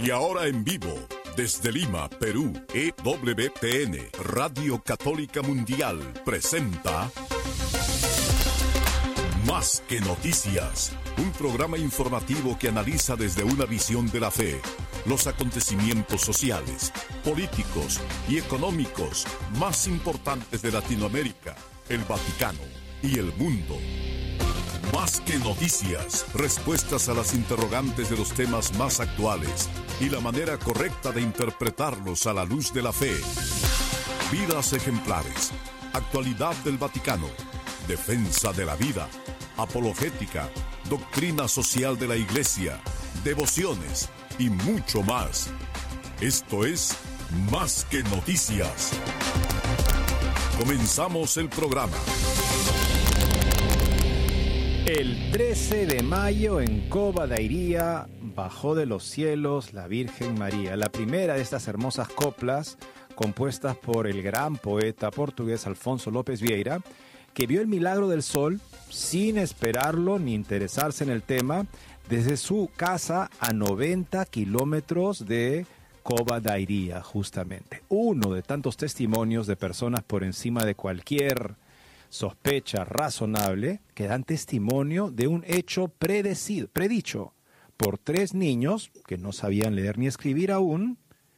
Y ahora en vivo, desde Lima, Perú, EWTN, Radio Católica Mundial, presenta Más que Noticias, un programa informativo que analiza desde una visión de la fe los acontecimientos sociales, políticos y económicos más importantes de Latinoamérica, el Vaticano y el mundo. Más que noticias, respuestas a las interrogantes de los temas más actuales y la manera correcta de interpretarlos a la luz de la fe. Vidas ejemplares, actualidad del Vaticano, defensa de la vida, apologética, doctrina social de la Iglesia, devociones y mucho más. Esto es Más que Noticias. Comenzamos el programa. El 13 de mayo en Cova da Iria bajó de los cielos la Virgen María, la primera de estas hermosas coplas compuestas por el gran poeta portugués Alfonso López Vieira, que vio el milagro del sol sin esperarlo ni interesarse en el tema desde su casa a 90 kilómetros de Cova da Iria, justamente. Uno de tantos testimonios de personas por encima de cualquier sospecha razonable que dan testimonio de un hecho predicho por 3 niños que no sabían leer ni escribir aún,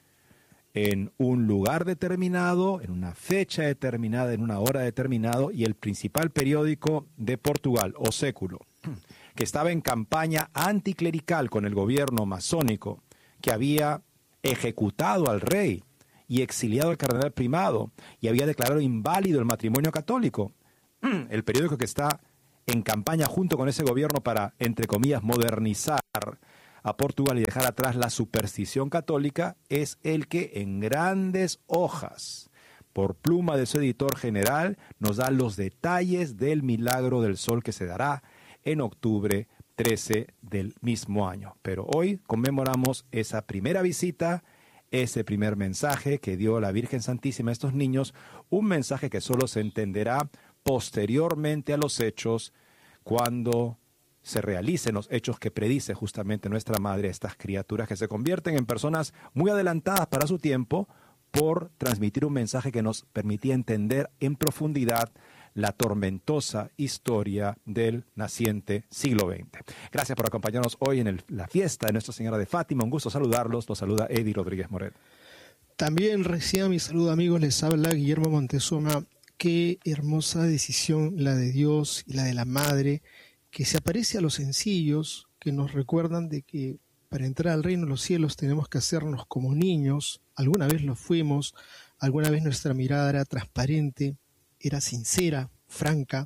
en un lugar determinado, en una fecha determinada, en una hora determinada, y el principal periódico de Portugal, O Século, que estaba en campaña anticlerical con el gobierno masónico, que había ejecutado al rey y exiliado al cardenal primado, y había declarado inválido el matrimonio católico. El periódico que está en campaña junto con ese gobierno para, entre comillas, modernizar a Portugal y dejar atrás la superstición católica, es el que en grandes hojas, por pluma de su editor general, nos da los detalles del milagro del sol que se dará en octubre 13 del mismo año. Pero hoy conmemoramos esa primera visita, ese primer mensaje que dio la Virgen Santísima a estos niños, un mensaje que solo se entenderá posteriormente a los hechos, cuando se realicen los hechos que predice justamente nuestra Madre, estas criaturas que se convierten en personas muy adelantadas para su tiempo por transmitir un mensaje que nos permitía entender en profundidad la tormentosa historia del naciente siglo XX. Gracias por acompañarnos hoy en la fiesta de Nuestra Señora de Fátima. Un gusto saludarlos. Los saluda Eddie Rodríguez Morel. También reciban mi saludo, amigos. Les habla Guillermo Montezuma. Qué hermosa decisión la de Dios y la de la Madre, que se aparece a los sencillos, que nos recuerdan de que para entrar al reino de los cielos tenemos que hacernos como niños. Alguna vez lo fuimos, alguna vez nuestra mirada era transparente, era sincera, franca,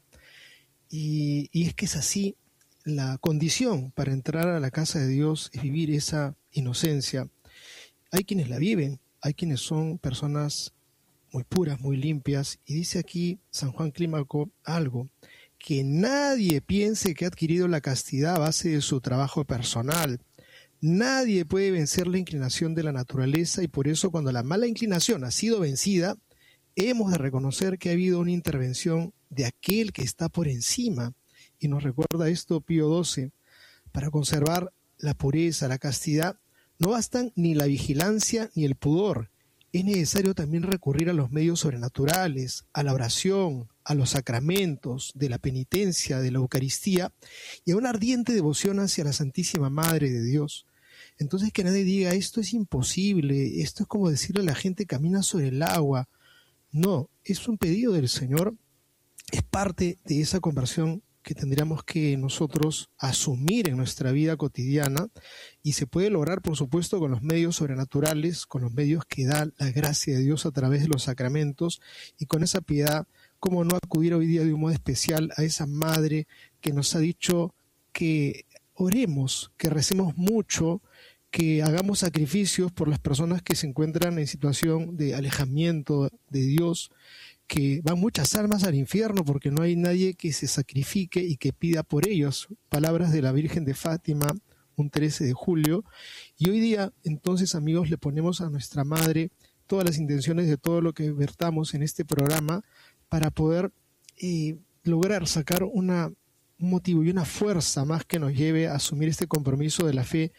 y es que es así. La condición para entrar a la casa de Dios es vivir esa inocencia. Hay quienes la viven, hay quienes son personas muy puras, muy limpias, y dice aquí San Juan Clímaco algo: que nadie piense que ha adquirido la castidad a base de su trabajo personal. Nadie puede vencer la inclinación de la naturaleza, y por eso, cuando la mala inclinación ha sido vencida, hemos de reconocer que ha habido una intervención de aquel que está por encima. Y nos recuerda esto Pío XII: para conservar la pureza, la castidad, no bastan ni la vigilancia ni el pudor. Es necesario también recurrir a los medios sobrenaturales, a la oración, a los sacramentos, de la penitencia, de la Eucaristía, y a una ardiente devoción hacia la Santísima Madre de Dios. Entonces, que nadie diga, esto es imposible, esto es como decirle a la gente, camina sobre el agua. No, es un pedido del Señor, es parte de esa conversión que tendríamos que nosotros asumir en nuestra vida cotidiana, y se puede lograr, por supuesto, con los medios sobrenaturales, con los medios que da la gracia de Dios a través de los sacramentos, y con esa piedad. Cómo no acudir hoy día de un modo especial a esa Madre que nos ha dicho que oremos, que recemos mucho, que hagamos sacrificios por las personas que se encuentran en situación de alejamiento de Dios, que van muchas almas al infierno porque no hay nadie que se sacrifique y que pida por ellos. Palabras de la Virgen de Fátima, un 13 de julio. Y hoy día, entonces, amigos, le ponemos a nuestra Madre todas las intenciones de todo lo que vertamos en este programa para poder lograr sacar un motivo y una fuerza más que nos lleve a asumir este compromiso de la fe,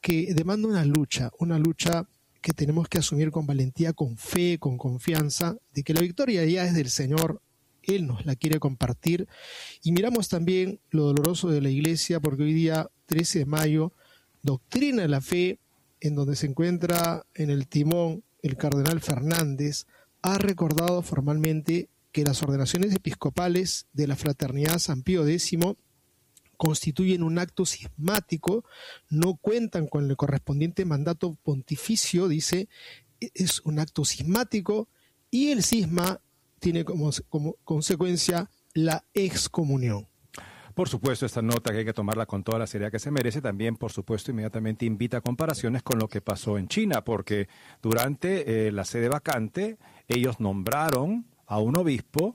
que demanda una lucha que tenemos que asumir con valentía, con fe, con confianza, de que la victoria ya es del Señor, Él nos la quiere compartir. Y miramos también lo doloroso de la Iglesia, porque hoy día, 13 de mayo, Doctrina de la Fe, en donde se encuentra en el timón el cardenal Fernández, ha recordado formalmente que las ordenaciones episcopales de la Fraternidad San Pío X constituyen un acto cismático, no cuentan con el correspondiente mandato pontificio, dice, es un acto cismático, y el cisma tiene como consecuencia la excomunión. Por supuesto, esta nota que hay que tomarla con toda la seriedad que se merece, también, por supuesto, inmediatamente invita a comparaciones con lo que pasó en China, porque durante la sede vacante, ellos nombraron a un obispo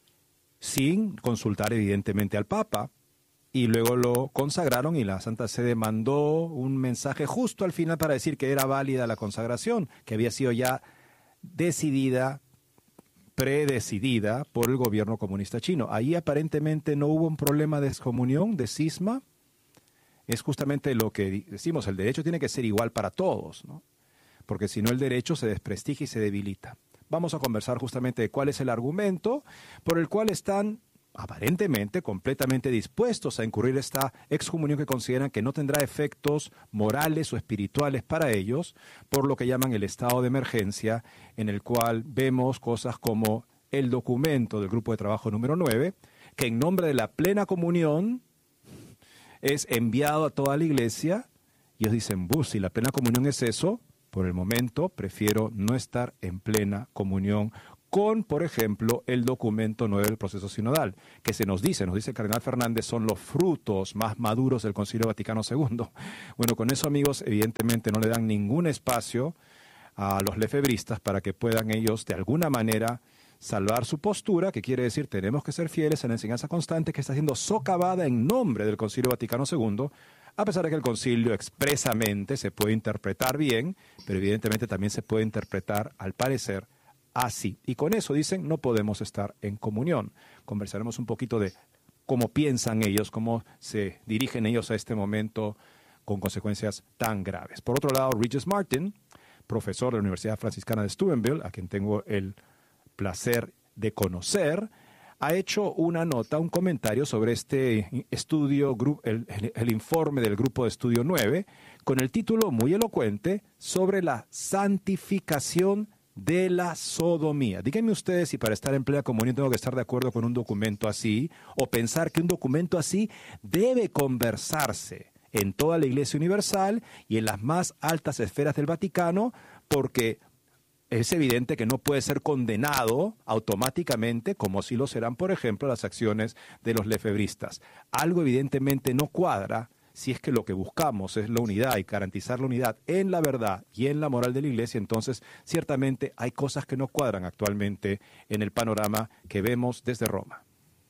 sin consultar evidentemente al Papa, y luego lo consagraron y la Santa Sede mandó un mensaje justo al final para decir que era válida la consagración, que había sido ya decidida, predecidida por el gobierno comunista chino. Ahí aparentemente no hubo un problema de excomunión, de cisma. Es justamente lo que decimos, el derecho tiene que ser igual para todos, ¿no? Porque si no el derecho se desprestigia y se debilita. Vamos a conversar justamente de cuál es el argumento por el cual están aparentemente completamente dispuestos a incurrir esta excomunión que consideran que no tendrá efectos morales o espirituales para ellos, por lo que llaman el estado de emergencia, en el cual vemos cosas como el documento del grupo de trabajo número 9, que en nombre de la plena comunión es enviado a toda la iglesia, y ellos dicen, si la plena comunión es eso, por el momento prefiero no estar en plena comunión con, por ejemplo, el documento 9 del proceso sinodal, que nos dice el cardenal Fernández, son los frutos más maduros del Concilio Vaticano II. Bueno, con eso, amigos, evidentemente no le dan ningún espacio a los lefebristas para que puedan ellos, de alguna manera, salvar su postura, que quiere decir, tenemos que ser fieles a la enseñanza constante que está siendo socavada en nombre del Concilio Vaticano II, a pesar de que el concilio expresamente se puede interpretar bien, pero evidentemente también se puede interpretar, al parecer, así. Y con eso dicen, no podemos estar en comunión. Conversaremos un poquito de cómo piensan ellos, cómo se dirigen ellos a este momento con consecuencias tan graves. Por otro lado, Regis Martin, profesor de la Universidad Franciscana de Steubenville, a quien tengo el placer de conocer, ha hecho una nota, un comentario sobre este estudio, el informe del Grupo de Estudio 9, con el título muy elocuente sobre la santificación de la sodomía. Díganme ustedes si para estar en plena comunión tengo que estar de acuerdo con un documento así, o pensar que un documento así debe conversarse en toda la Iglesia Universal y en las más altas esferas del Vaticano, porque es evidente que no puede ser condenado automáticamente, como sí lo serán, por ejemplo, las acciones de los lefebristas. Algo evidentemente no cuadra si es que lo que buscamos es la unidad y garantizar la unidad en la verdad y en la moral de la Iglesia. Entonces, ciertamente hay cosas que no cuadran actualmente en el panorama que vemos desde Roma.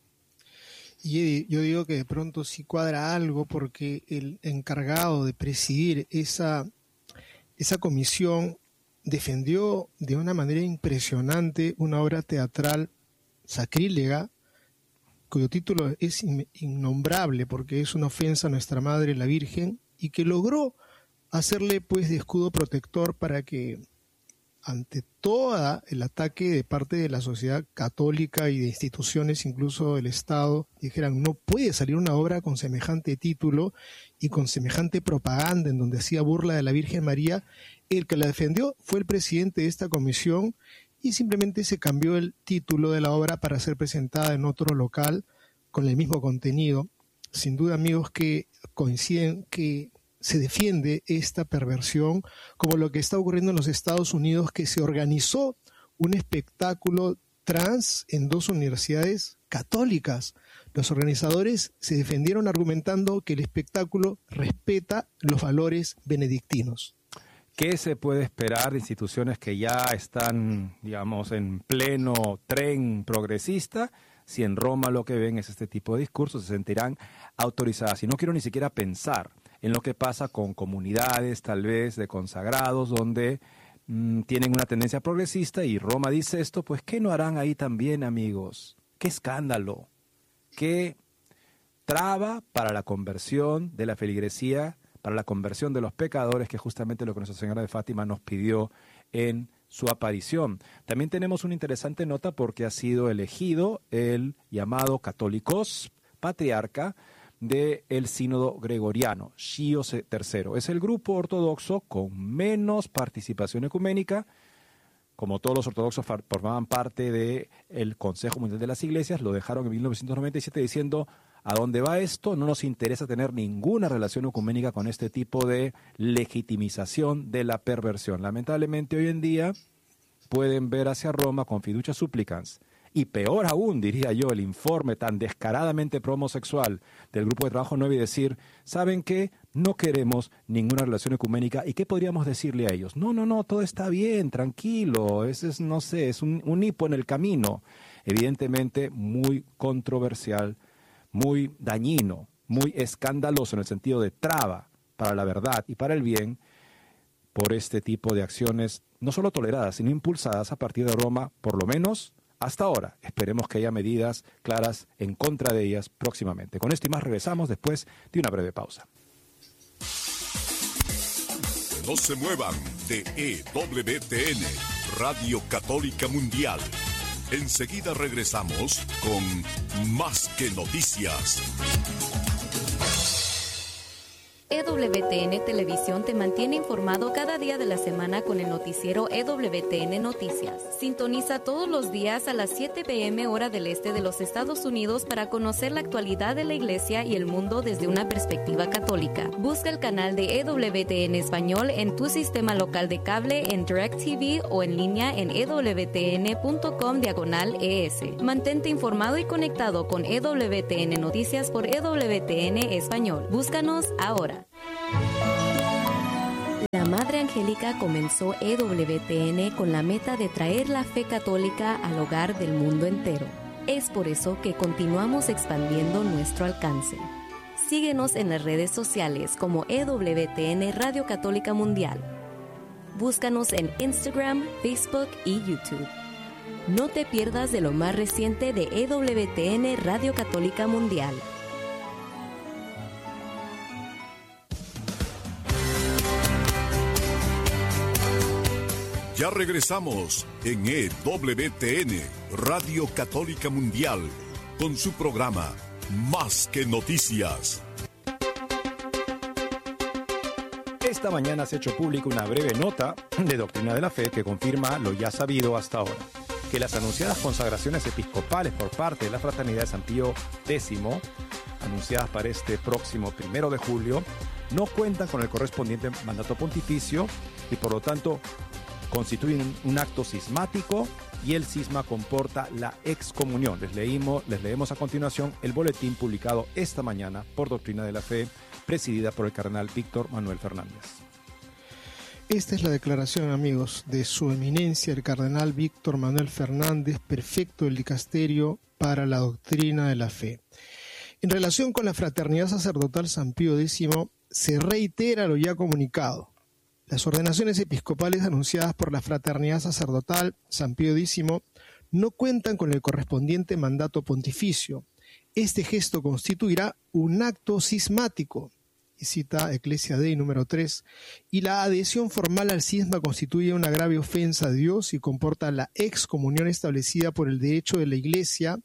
Y yo digo que de pronto sí cuadra algo, porque el encargado de presidir esa comisión defendió de una manera impresionante una obra teatral sacrílega, cuyo título es innombrable porque es una ofensa a nuestra Madre la Virgen, y que logró hacerle pues de escudo protector para que ante todo el ataque de parte de la sociedad católica y de instituciones, incluso del Estado, dijeran, no puede salir una obra con semejante título y con semejante propaganda en donde hacía burla de la Virgen María. El que la defendió fue el presidente de esta comisión, y simplemente se cambió el título de la obra para ser presentada en otro local con el mismo contenido. Sin duda, amigos, que coinciden que se defiende esta perversión, como lo que está ocurriendo en los Estados Unidos, que se organizó un espectáculo trans en 2 universidades católicas. Los organizadores se defendieron argumentando que el espectáculo respeta los valores benedictinos. ¿Qué se puede esperar de instituciones que ya están, digamos, en pleno tren progresista? Si en Roma lo que ven es este tipo de discursos, se sentirán autorizadas. Y no quiero ni siquiera pensar en lo que pasa con comunidades, tal vez, de consagrados, donde tienen una tendencia progresista, y Roma dice esto, pues ¿qué no harán ahí también, amigos? ¡Qué escándalo! ¡Qué traba para la conversión de la feligresía para la conversión de los pecadores, que es justamente lo que Nuestra Señora de Fátima nos pidió en su aparición. También tenemos una interesante nota porque ha sido elegido el llamado Católicos Patriarca del Sínodo Gregoriano, Pío III. Es el grupo ortodoxo con menos participación ecuménica. Como todos los ortodoxos formaban parte del Consejo Mundial de las Iglesias, lo dejaron en 1997 diciendo: ¿a dónde va esto? No nos interesa tener ninguna relación ecuménica con este tipo de legitimización de la perversión. Lamentablemente hoy en día pueden ver hacia Roma con fiducia supplicans. Y peor aún, diría yo, el informe tan descaradamente pro-homosexual del Grupo de Trabajo 9 y decir: ¿saben qué? No queremos ninguna relación ecuménica. ¿Y qué podríamos decirle a ellos? No, todo está bien, tranquilo, ese es, no sé, es un hipo en el camino. Evidentemente muy controversial, muy dañino, muy escandaloso en el sentido de traba para la verdad y para el bien por este tipo de acciones, no solo toleradas, sino impulsadas a partir de Roma, por lo menos hasta ahora. Esperemos que haya medidas claras en contra de ellas próximamente. Con esto y más regresamos después de una breve pausa. No se muevan de EWTN, Radio Católica Mundial. Enseguida regresamos con Más que Noticias. EWTN Televisión te mantiene informado cada día de la semana con el noticiero EWTN Noticias. Sintoniza todos los días a las 7 p.m. hora del este de los Estados Unidos para conocer la actualidad de la Iglesia y el mundo desde una perspectiva católica. Busca el canal de EWTN Español en tu sistema local de cable, en DirecTV o en línea en ewtn.com/ES. Mantente informado y conectado con EWTN Noticias por EWTN Español. Búscanos ahora. La Madre Angélica comenzó EWTN con la meta de traer la fe católica al hogar del mundo entero. Es por eso que continuamos expandiendo nuestro alcance. Síguenos en las redes sociales como EWTN Radio Católica Mundial. Búscanos en Instagram, Facebook y YouTube. No te pierdas de lo más reciente de EWTN Radio Católica Mundial. Ya regresamos en EWTN, Radio Católica Mundial, con su programa Más que Noticias. Esta mañana se ha hecho pública una breve nota de Doctrina de la Fe que confirma lo ya sabido hasta ahora, que las anunciadas consagraciones episcopales por parte de la Fraternidad de San Pío X, anunciadas para este próximo 1 de julio, no cuentan con el correspondiente mandato pontificio y por lo tanto constituyen un acto cismático y el cisma comporta la excomunión. Les leemos a continuación el boletín publicado esta mañana por Doctrina de la Fe, presidida por el cardenal Víctor Manuel Fernández. Esta es la declaración, amigos, de su eminencia el cardenal Víctor Manuel Fernández, prefecto del dicasterio para la Doctrina de la Fe. En relación con la Fraternidad Sacerdotal San Pío X, se reitera lo ya comunicado. Las ordenaciones episcopales anunciadas por la Fraternidad Sacerdotal San Pío X no cuentan con el correspondiente mandato pontificio. Este gesto constituirá un acto cismático, y cita Ecclesia Dei número 3, y la adhesión formal al cisma constituye una grave ofensa a Dios y comporta la excomunión establecida por el derecho de la Iglesia.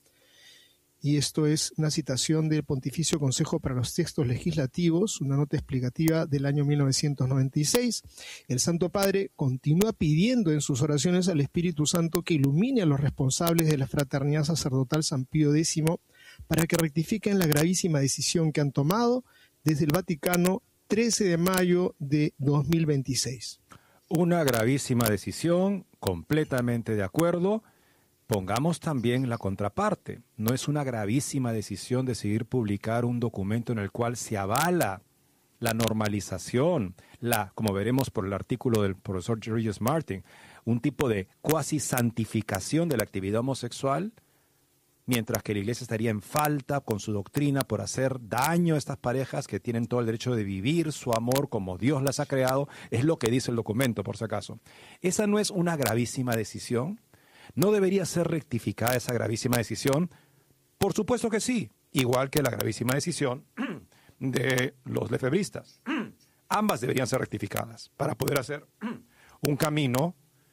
Y esto es una citación del Pontificio Consejo para los Textos Legislativos, una nota explicativa del año 1996. El Santo Padre continúa pidiendo en sus oraciones al Espíritu Santo que ilumine a los responsables de la Fraternidad Sacerdotal San Pío X para que rectifiquen la gravísima decisión que han tomado desde el Vaticano 13 de mayo de 2026. Una gravísima decisión, completamente de acuerdo. Pongamos también la contraparte. No es una gravísima decisión decidir publicar un documento en el cual se avala la normalización, como veremos por el artículo del profesor Georges Martin, un tipo de cuasi santificación de la actividad homosexual, mientras que la Iglesia estaría en falta con su doctrina por hacer daño a estas parejas que tienen todo el derecho de vivir su amor como Dios las ha creado. Es lo que dice el documento, por si acaso. ¿Esa no es una gravísima decisión? ¿No debería ser rectificada esa gravísima decisión? Por supuesto que sí, igual que la gravísima decisión de los lefebristas. Ambas deberían ser rectificadas para poder hacer un camino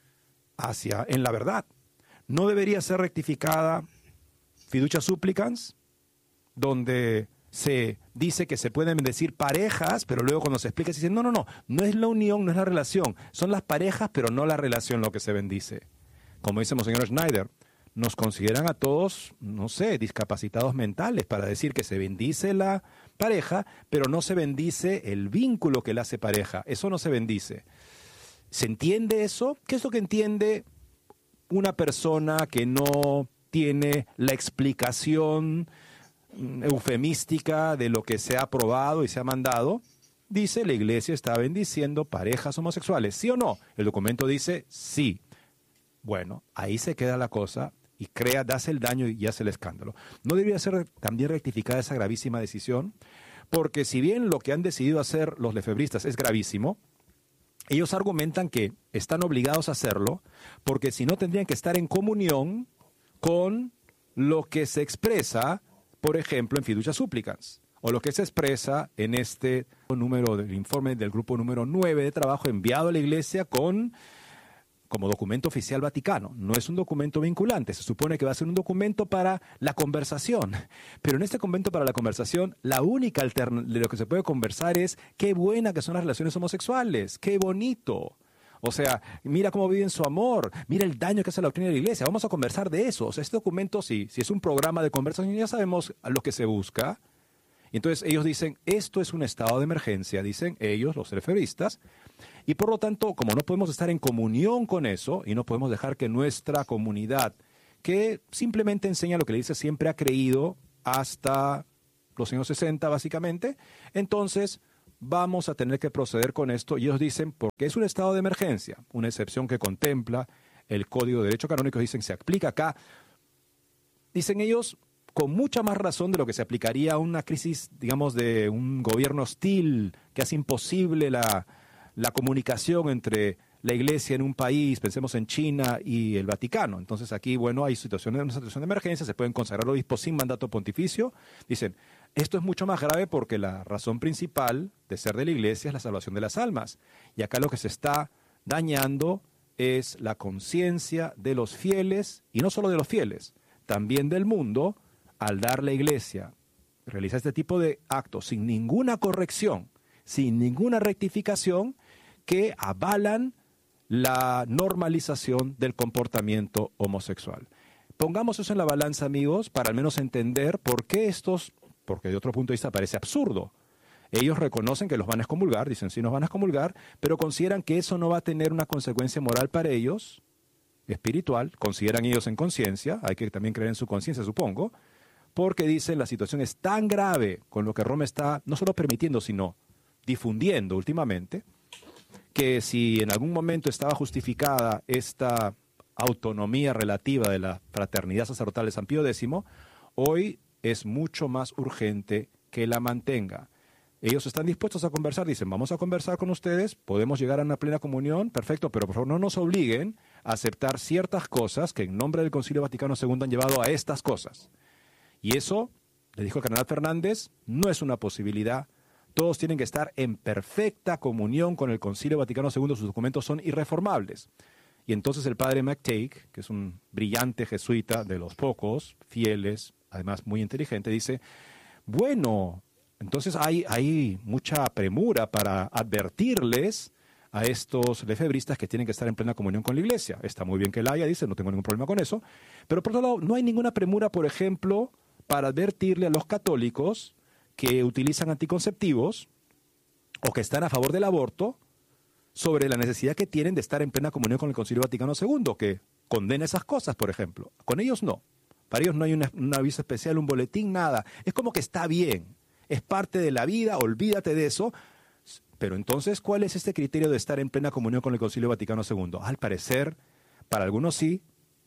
en la verdad. No debería ser rectificada fiducia supplicans, donde se dice que se pueden bendecir parejas, pero luego cuando se explica se dice, no es la unión, no es la relación, son las parejas, pero no la relación lo que se bendice. Como dice Monseñor Schneider, nos consideran a todos, discapacitados mentales para decir que se bendice la pareja, pero no se bendice el vínculo que la hace pareja. Eso no se bendice. ¿Se entiende eso? ¿Qué es lo que entiende una persona que no tiene la explicación eufemística de lo que se ha aprobado y se ha mandado? Dice, la iglesia está bendiciendo parejas homosexuales. ¿Sí o no? El documento dice sí. Bueno, ahí se queda la cosa y das el daño y hace el escándalo. ¿No debería ser también rectificada esa gravísima decisión? Porque si bien lo que han decidido hacer los lefebristas es gravísimo, ellos argumentan que están obligados a hacerlo porque si no tendrían que estar en comunión con lo que se expresa, por ejemplo, en fiducia supplicans, o lo que se expresa en este número del informe del grupo número 9 de trabajo enviado a la iglesia como documento oficial vaticano. No es un documento vinculante, se supone que va a ser un documento para la conversación. Pero en este documento para la conversación, la única alternativa de lo que se puede conversar es qué buena que son las relaciones homosexuales, qué bonito. O sea, mira cómo viven su amor, mira el daño que hace la doctrina de la iglesia, vamos a conversar de eso. O sea, este documento, si es un programa de conversación, ya sabemos a lo que se busca. Y entonces ellos dicen, esto es un estado de emergencia, dicen ellos, los lefebristas, y por lo tanto, como no podemos estar en comunión con eso, y no podemos dejar que nuestra comunidad, que simplemente enseña lo que la iglesia siempre ha creído hasta los años 60 básicamente, entonces vamos a tener que proceder con esto. Y ellos dicen, porque es un estado de emergencia, una excepción que contempla el Código de Derecho Canónico, dicen, se aplica acá. Dicen ellos, con mucha más razón de lo que se aplicaría a una crisis, digamos, de un gobierno hostil que hace imposible la comunicación entre la iglesia en un país, pensemos en China y el Vaticano. Entonces aquí, bueno, hay una situación de emergencia, se pueden consagrar obispos sin mandato pontificio. Dicen, esto es mucho más grave porque la razón principal de ser de la iglesia es la salvación de las almas. Y acá lo que se está dañando es la conciencia de los fieles, y no solo de los fieles, también del mundo, al dar la iglesia, realizar este tipo de actos sin ninguna corrección, sin ninguna rectificación, que avalan la normalización del comportamiento homosexual. Pongamos eso en la balanza, amigos, para al menos entender por qué porque de otro punto de vista parece absurdo. Ellos reconocen que los van a excomulgar, dicen sí nos van a excomulgar, pero consideran que eso no va a tener una consecuencia moral para ellos, espiritual, consideran ellos en conciencia, hay que también creer en su conciencia, supongo, porque dicen la situación es tan grave con lo que Roma está no solo permitiendo, sino difundiendo últimamente, que si en algún momento estaba justificada esta autonomía relativa de la fraternidad sacerdotal de San Pío X, hoy es mucho más urgente que la mantenga. Ellos están dispuestos a conversar, dicen, vamos a conversar con ustedes, podemos llegar a una plena comunión, perfecto, pero por favor no nos obliguen a aceptar ciertas cosas que en nombre del Concilio Vaticano II han llevado a estas cosas. Y eso, le dijo el cardenal Fernández, no es una posibilidad. Todos tienen que estar en perfecta comunión con el Concilio Vaticano II, sus documentos son irreformables. Y entonces el padre McTake, que es un brillante jesuita de los pocos, fieles, además muy inteligente, dice, bueno, entonces hay mucha premura para advertirles a estos lefebristas que tienen que estar en plena comunión con la iglesia. Está muy bien que la haya, dice, no tengo ningún problema con eso. Pero por otro lado, no hay ninguna premura, por ejemplo, para advertirle a los católicos que utilizan anticonceptivos o que están a favor del aborto sobre la necesidad que tienen de estar en plena comunión con el Concilio Vaticano II, que condena esas cosas, por ejemplo. Con ellos no. Para ellos no hay un aviso especial, un boletín, nada. Es como que está bien. Es parte de la vida, olvídate de eso. Pero entonces, ¿cuál es este criterio de estar en plena comunión con el Concilio Vaticano II? Al parecer, para algunos sí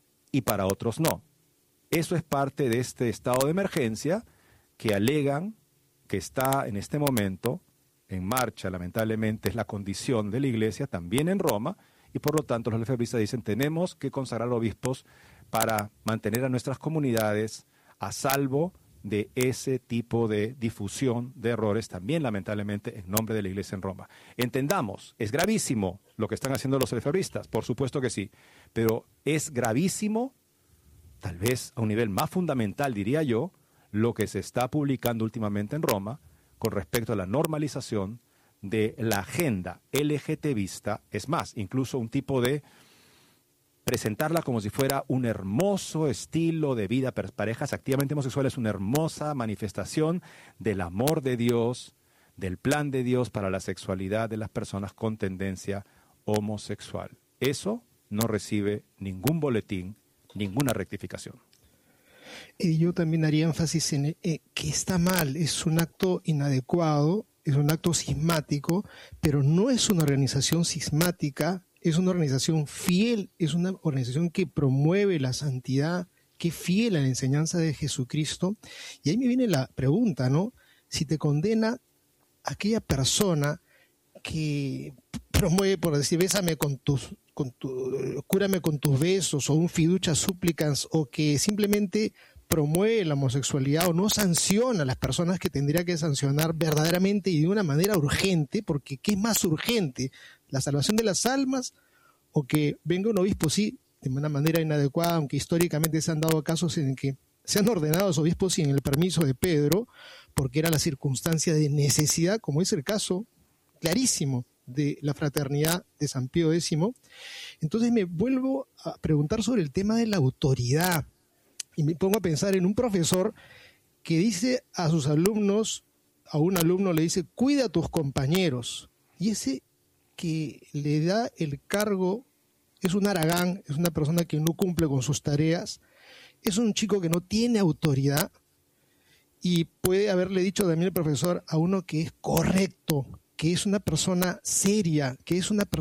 y para otros no. Eso es parte de este estado de emergencia que alegan que está en este momento en marcha, lamentablemente, es la condición de la iglesia, también en Roma, y por lo tanto los lefebristas dicen, tenemos que consagrar obispos para mantener a nuestras comunidades a salvo de ese tipo de difusión de errores, también lamentablemente en nombre de la Iglesia en Roma. Entendamos, es gravísimo lo que están haciendo los lefebristas, por supuesto que sí, pero es gravísimo, tal vez a un nivel más fundamental, diría yo, lo que se está publicando últimamente en Roma con respecto a la normalización de la agenda LGTBista, es más, incluso un tipo de presentarla como si fuera un hermoso estilo de vida, parejas activamente homosexuales, una hermosa manifestación del amor de Dios, del plan de Dios para la sexualidad de las personas con tendencia homosexual. Eso no recibe ningún boletín, ninguna rectificación. Y yo también haría énfasis en que está mal, es un acto inadecuado, es un acto cismático, pero no es una organización cismática, es una organización fiel, es una organización que promueve la santidad, que es fiel a la enseñanza de Jesucristo. Y ahí me viene la pregunta, ¿no? Si te condena aquella persona que promueve, por decir, cúrame con tus besos, o un fiducia supplicans, o que simplemente promueve la homosexualidad o no sanciona a las personas que tendría que sancionar verdaderamente y de una manera urgente, porque ¿qué es más urgente? ¿La salvación de las almas o que venga un obispo, sí, de una manera inadecuada, aunque históricamente se han dado casos en que se han ordenado a los obispos sin el permiso de Pedro, porque era la circunstancia de necesidad, como es el caso clarísimo de la fraternidad de San Pío X? Entonces me vuelvo a preguntar sobre el tema de la autoridad y me pongo a pensar en un profesor que dice a sus alumnos, a un alumno le dice, cuida a tus compañeros, y ese que le da el cargo es un haragán, es una persona que no cumple con sus tareas, es un chico que no tiene autoridad, y puede haberle dicho también el profesor a uno que es correcto, que es una persona seria, que es una persona